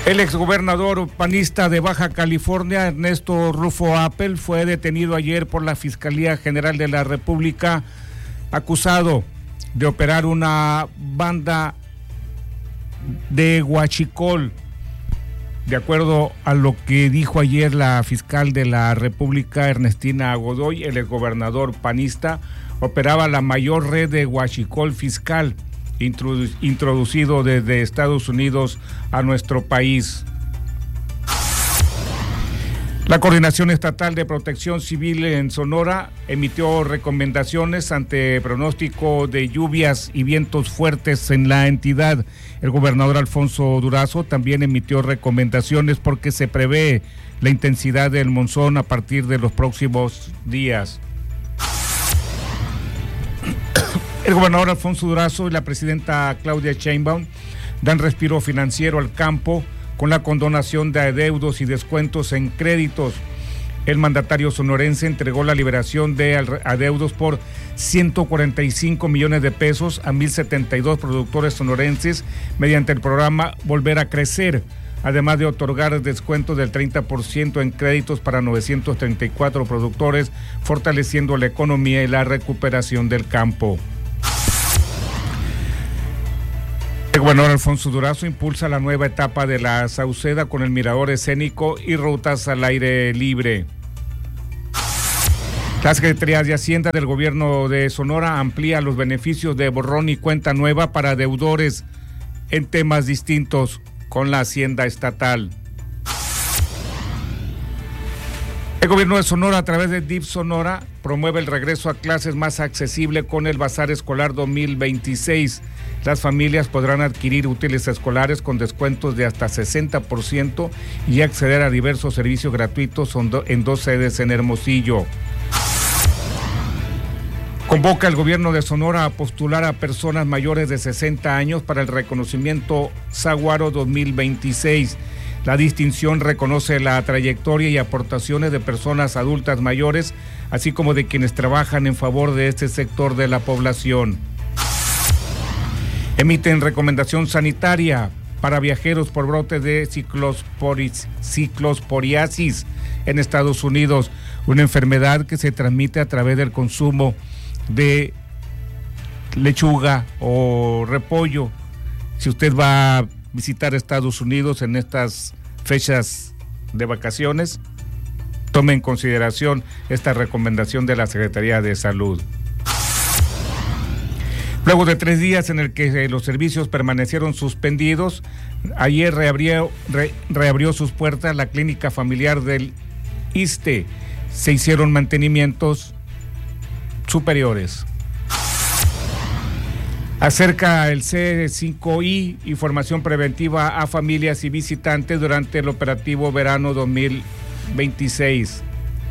El exgobernador panista de Baja California, Ernesto Rufo Appel, fue detenido ayer por la Fiscalía General de la República, acusado de operar una banda de huachicol. De acuerdo a lo que dijo ayer la fiscal de la República, Ernestina Godoy, el exgobernador panista operaba la mayor red de huachicol fiscal introducido desde Estados Unidos a nuestro país. La Coordinación Estatal de Protección Civil en Sonora emitió recomendaciones ante pronóstico de lluvias y vientos fuertes en la entidad. El gobernador Alfonso Durazo también emitió recomendaciones porque se prevé la intensidad del monzón a partir de los próximos días. El gobernador Alfonso Durazo y la presidenta Claudia Sheinbaum dan respiro financiero al campo con la condonación de adeudos y descuentos en créditos. El mandatario sonorense entregó la liberación de adeudos por 145 millones de pesos a 1,072 productores sonorenses mediante el programa Volver a Crecer, además de otorgar descuentos del 30% en créditos para 934 productores, fortaleciendo la economía y la recuperación del campo. El gobernador Alfonso Durazo impulsa la nueva etapa de la Sauceda con el mirador escénico y rutas al aire libre. La Secretaría de Hacienda del Gobierno de Sonora amplía los beneficios de borrón y cuenta nueva para deudores en temas distintos con la Hacienda Estatal. El Gobierno de Sonora, a través de DIF Sonora, promueve el regreso a clases más accesible con el Bazar Escolar 2026. Las familias podrán adquirir útiles escolares con descuentos de hasta 60% y acceder a diversos servicios gratuitos en 2 sedes en Hermosillo. Convoca el Gobierno de Sonora a postular a personas mayores de 60 años para el reconocimiento Saguaro 2026. La distinción reconoce la trayectoria y aportaciones de personas adultas mayores, así como de quienes trabajan en favor de este sector de la población. Emiten recomendación sanitaria para viajeros por brote de ciclosporiasis en Estados Unidos, una enfermedad que se transmite a través del consumo de lechuga o repollo. Si usted va a visitar Estados Unidos en estas fechas de vacaciones, tome en consideración esta recomendación de la Secretaría de Salud. Luego de 3 días en el que los servicios permanecieron suspendidos, ayer reabrió sus puertas la clínica familiar del ISSSTE. Se hicieron mantenimientos superiores. Acerca el C5I, información preventiva a familias y visitantes durante el operativo verano 2026.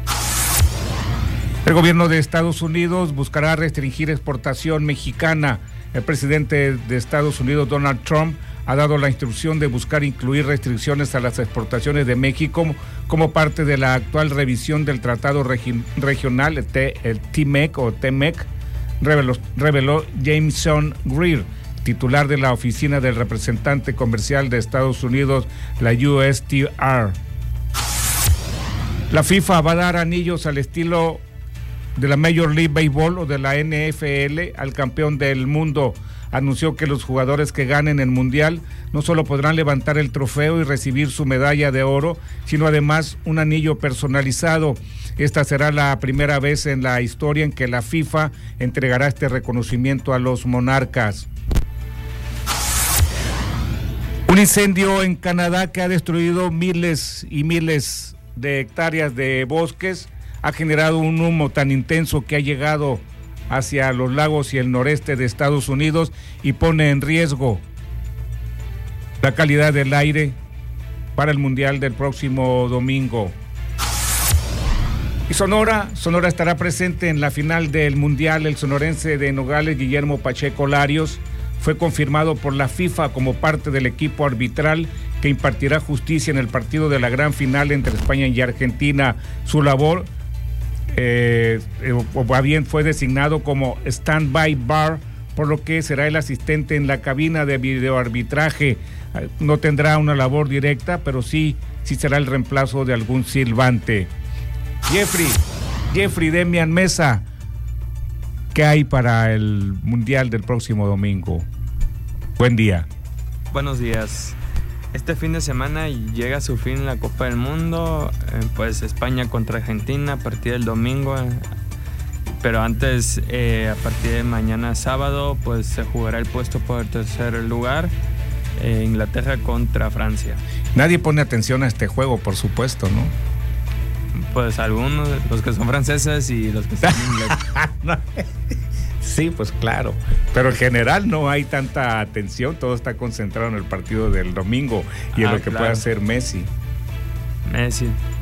El gobierno de Estados Unidos buscará restringir exportación mexicana. El presidente de Estados Unidos, Donald Trump, ha dado la instrucción de buscar incluir restricciones a las exportaciones de México como parte de la actual revisión del Tratado Regional, el TMEC o TMEC, reveló Jameson Greer, titular de la oficina del representante comercial de Estados Unidos, la USTR. La FIFA va a dar anillos al estilo de la Major League Baseball o de la NFL al campeón del mundo. Anunció que los jugadores que ganen el Mundial no solo podrán levantar el trofeo y recibir su medalla de oro, sino además un anillo personalizado. Esta será la primera vez en la historia en que la FIFA entregará este reconocimiento a los monarcas. Un incendio en Canadá que ha destruido miles y miles de hectáreas de bosques ha generado un humo tan intenso que ha llegado hacia los lagos y el noreste de Estados Unidos y pone en riesgo la calidad del aire para el Mundial del próximo domingo. Y Sonora estará presente en la final del Mundial. El sonorense de Nogales, Guillermo Pacheco Larios, fue confirmado por la FIFA como parte del equipo arbitral que impartirá justicia en el partido de la gran final entre España y Argentina. Su labor fue designado como Standby Bar por lo que será el asistente en la cabina de videoarbitraje. No tendrá una labor directa, pero sí será el reemplazo de algún silbante. Jeffrey Demian Mesa, ¿qué hay para el Mundial del próximo domingo? Buen día. Buenos días. Este fin de semana llega a su fin la Copa del Mundo, pues España contra Argentina a partir del domingo, pero antes, a partir de mañana sábado, pues se jugará el puesto por el tercer lugar, Inglaterra contra Francia. Nadie pone atención a este juego, por supuesto, ¿no? Pues algunos, los que son franceses y los que son ingleses. Sí, pues claro, pero en general no hay tanta atención, todo está concentrado en el partido del domingo y en lo que puede hacer Messi.